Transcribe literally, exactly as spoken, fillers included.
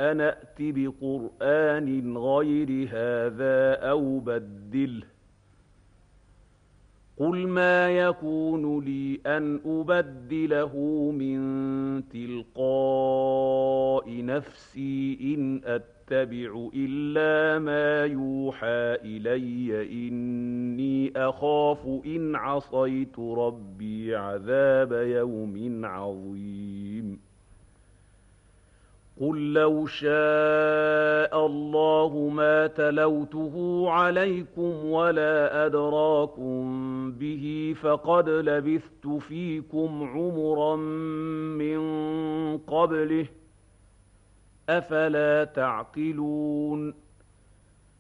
أن ائت بقرآن غير هذا أو بدله قل ما يكون لي أن أبدله من تلقاء نفسي إن أتبع إلا ما يوحى إلي إني أخاف إن عصيت ربي عذاب يوم عظيم قل لو شاء الله ما تلوته عليكم ولا أدراكم به فقد لبثت فيكم عمرا من قبله أفلا تعقلون